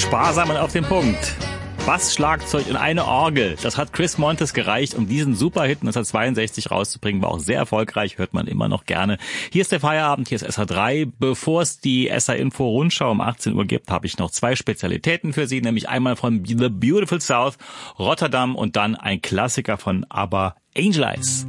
Sparsam und auf den Punkt. Bass, Schlagzeug und eine Orgel. Das hat Chris Montes gereicht, um diesen Superhit 1962 rauszubringen. War auch sehr erfolgreich, hört man immer noch gerne. Hier ist der Feierabend, hier ist SH3. Bevor es die SH-Info-Rundschau um 18 Uhr gibt, habe ich noch zwei Spezialitäten für Sie, nämlich einmal von The Beautiful South, Rotterdam und dann ein Klassiker von ABBA, Angel Eyes.